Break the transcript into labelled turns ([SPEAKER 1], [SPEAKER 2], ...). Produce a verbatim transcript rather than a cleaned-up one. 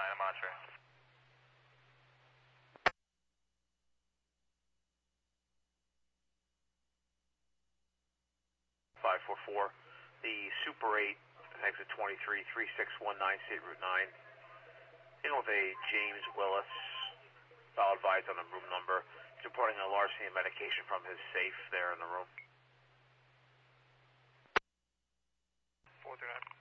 [SPEAKER 1] I'm monitoring.
[SPEAKER 2] five four four, the Super eight, exit twenty-three, three six one nine, State Route nine. In with a James Willis, file advised on the room number. He's reporting a larceny of medication from his safe there in the room.
[SPEAKER 1] four three nine.